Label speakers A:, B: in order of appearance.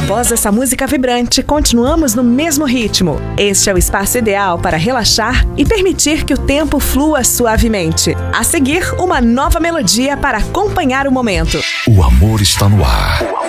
A: Após essa música vibrante, continuamos no mesmo ritmo. Este é o espaço ideal para relaxar e permitir que o tempo flua suavemente. A seguir, uma nova melodia para acompanhar o momento.
B: O amor está no ar.